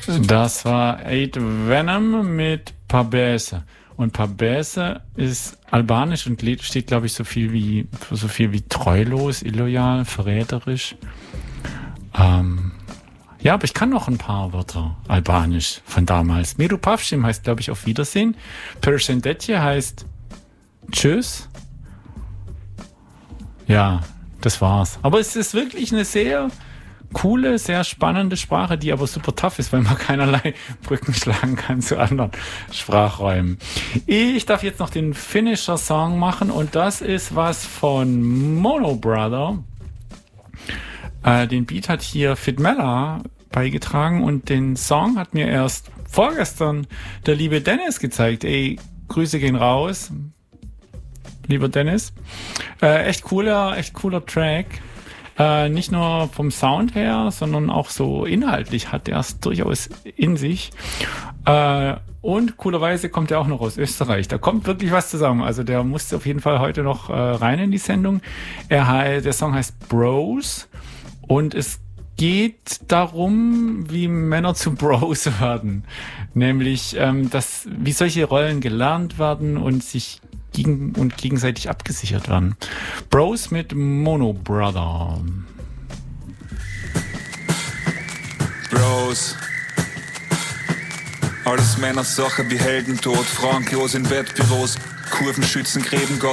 Das war Eight Venom mit Pabese. Und Pabese ist albanisch und steht, glaube ich, so viel wie treulos, illoyal, verräterisch. Ja, aber ich kann noch ein paar Wörter albanisch von damals. Miru Pavšim heißt, glaube ich, auf Wiedersehen. Përshëndetje heißt Tschüss. Ja, das war's. Aber es ist wirklich eine sehr coole, sehr spannende Sprache, die aber super tough ist, weil man keinerlei Brücken schlagen kann zu anderen Sprachräumen. Ich darf jetzt noch den Finisher-Song machen und das ist was von Mono Brother. Den Beat hat hier Fit Mella beigetragen und den Song hat mir erst vorgestern der liebe Dennis gezeigt. Ey, Grüße gehen raus, lieber Dennis. Echt cooler Track. Nicht nur vom Sound her, sondern auch so inhaltlich hat er es durchaus in sich. Und coolerweise kommt er auch noch aus Österreich. Da kommt wirklich was zusammen. Also der musste auf jeden Fall heute noch rein in die Sendung. Der Song heißt Bros und es geht darum, wie Männer zu Bros werden. Nämlich, wie solche Rollen gelernt werden und sich gegenseitig abgesichert werden. Bros mit Mono Brother. Bros. Alles Männersache wie Heldentod, Franklos in Wettbüros, Kurvenschützen, Gräben,